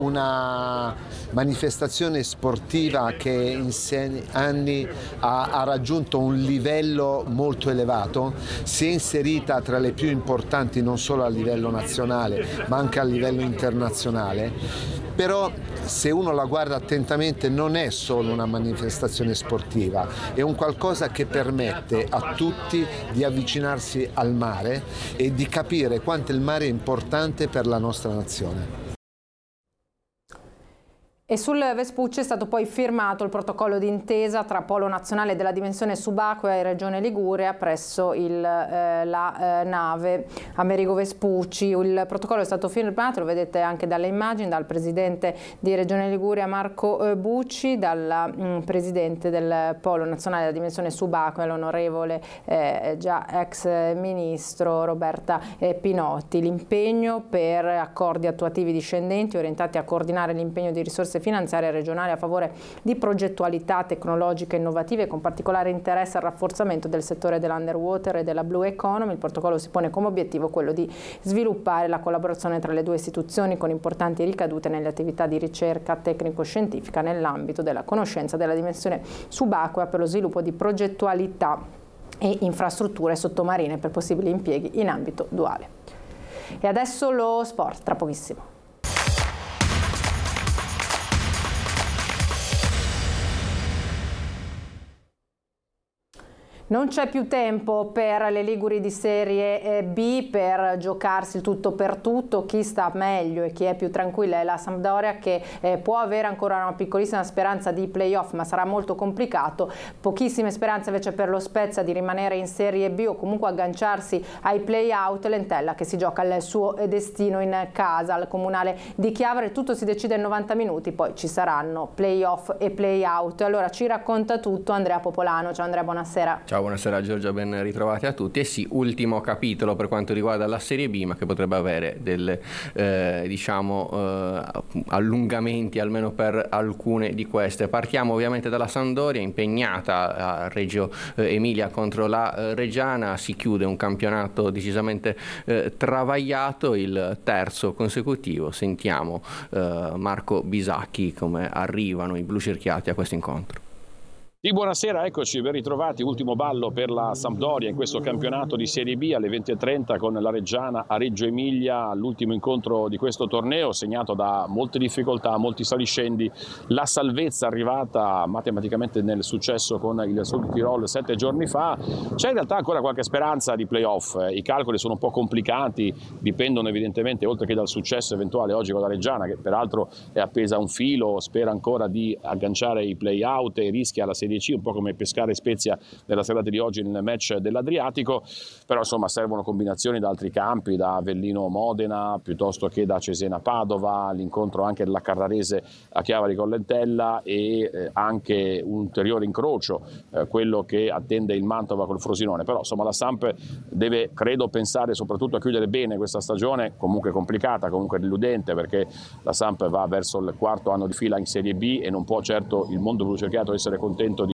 una manifestazione sportiva che in 6 anni ha raggiunto un livello molto elevato, si è inserita tra le più importanti non solo a livello nazionale ma anche a livello internazionale. Però se uno la guarda attentamente non è solo una manifestazione sportiva, è un qualcosa che permette a tutti di avvicinarsi al mare e di capire quanto il mare è importante per la nostra nazione. E sul Vespucci è stato poi firmato il protocollo d'intesa tra Polo Nazionale della Dimensione Subacquea e Regione Liguria presso la nave Amerigo Vespucci. Il protocollo è stato firmato, lo vedete anche dalle immagini, dal presidente di Regione Liguria Marco Bucci, dal presidente del Polo Nazionale della Dimensione Subacquea, l'onorevole già ex ministro Roberta Pinotti. L'impegno per accordi attuativi discendenti orientati a coordinare l'impegno di risorse finanziarie regionali a favore di progettualità tecnologiche innovative con particolare interesse al rafforzamento del settore dell'underwater e della blue economy. Il protocollo si pone come obiettivo quello di sviluppare la collaborazione tra le due istituzioni con importanti ricadute nelle attività di ricerca tecnico-scientifica nell'ambito della conoscenza della dimensione subacquea per lo sviluppo di progettualità e infrastrutture sottomarine per possibili impieghi in ambito duale. E adesso lo sport, tra pochissimo. Non c'è più tempo per le Liguri di Serie B per giocarsi il tutto per tutto. Chi sta meglio e chi è più tranquilla è la Sampdoria, che può avere ancora una piccolissima speranza di playoff, ma sarà molto complicato. Pochissime speranze invece per lo Spezia di rimanere in Serie B o comunque agganciarsi ai play-out. L'Entella che si gioca il suo destino in casa al Comunale di Chiavari. Tutto si decide in 90 minuti, poi ci saranno play-off e play-out. Allora ci racconta tutto Andrea Popolano. Ciao Andrea, buonasera. Ciao, buonasera Giorgia, ben ritrovati a tutti. E sì, ultimo capitolo per quanto riguarda la Serie B, ma che potrebbe avere delle allungamenti almeno per alcune di queste. Partiamo ovviamente dalla Sampdoria, impegnata a Reggio Emilia contro la Reggiana. Si chiude un campionato decisamente travagliato, il terzo consecutivo. Sentiamo Marco Bisacchi come arrivano i blu cerchiati a questo incontro. Sì, buonasera, eccoci, ben ritrovati. Ultimo ballo per la Sampdoria in questo campionato di Serie B alle 20:30 con la Reggiana a Reggio Emilia, l'ultimo incontro di questo torneo segnato da molte difficoltà, molti saliscendi. La salvezza arrivata matematicamente nel successo con il Sud Tirol 7 giorni fa. C'è in realtà ancora qualche speranza di playoff, i calcoli sono un po' complicati, dipendono evidentemente oltre che dal successo eventuale oggi con la Reggiana, che peraltro è appesa a un filo, spera ancora di agganciare i play-out e rischia la Serie C, un po' come Pescara e Spezia nella serata di oggi nel match dell'Adriatico, però insomma servono combinazioni da altri campi, da Avellino Modena piuttosto che da Cesena Padova, l'incontro anche della Carrarese a Chiavari con l'Entella e anche un ulteriore incrocio, quello che attende il Mantova col Frosinone. Però insomma la Samp deve, credo, pensare soprattutto a chiudere bene questa stagione, comunque complicata, comunque deludente, perché la Samp va verso il 4º anno di fila in Serie B e non può certo il mondo blu cerchiato essere contento di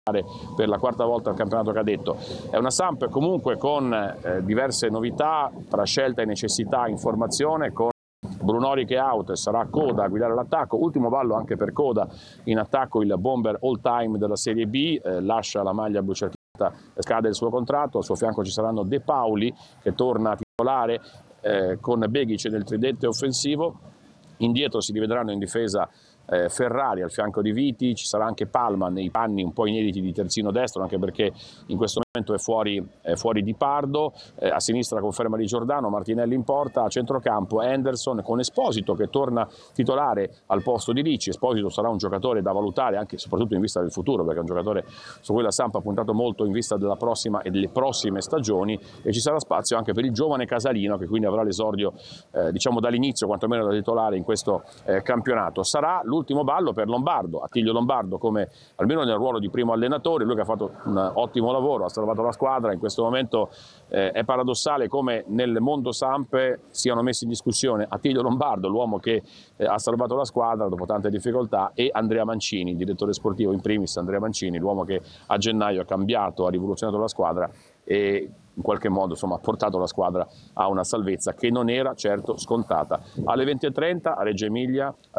per la 4ª volta al campionato cadetto. È una Samp comunque con diverse novità tra scelta e necessità in formazione, con Brunori che out, sarà Coda a guidare l'attacco, ultimo ballo anche per Coda in attacco, il bomber all time della Serie B, lascia la maglia blu cerchiata, scade il suo contratto, al suo fianco ci saranno De Pauli che torna a titolare con Begic nel tridente offensivo, indietro si rivedranno in difesa Ferrari al fianco di Viti, ci sarà anche Palma nei panni un po' inediti di terzino destro, anche perché in questo momento è fuori Di Pardo, a sinistra conferma di Giordano, Martinelli in porta, a centrocampo Henderson con Esposito che torna titolare al posto di Ricci. Esposito sarà un giocatore da valutare anche e soprattutto in vista del futuro, perché è un giocatore su cui la Samp ha puntato molto in vista della prossima e delle prossime stagioni, e ci sarà spazio anche per il giovane Casalino che quindi avrà l'esordio diciamo dall'inizio, quantomeno da titolare in questo campionato. Sarà l'ultimo ballo per Lombardo, Attilio Lombardo come almeno nel ruolo di primo allenatore, lui che ha fatto un ottimo lavoro, ha salvato la squadra. In questo momento è paradossale come nel mondo Samp siano messi in discussione Attilio Lombardo, l'uomo che ha salvato la squadra dopo tante difficoltà, e Andrea Mancini, direttore sportivo in primis. Andrea Mancini, l'uomo che a gennaio ha cambiato, ha rivoluzionato la squadra e in qualche modo insomma, ha portato la squadra a una salvezza che non era certo scontata. Alle 20:30 a Reggio Emilia